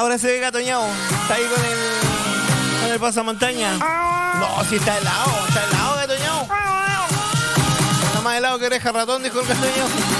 Ahora se ve gatoñado. Está ahí con el pasamontaña. No, si está helado gatoñado. Está más helado que oreja ratón, dijo el gatoñado.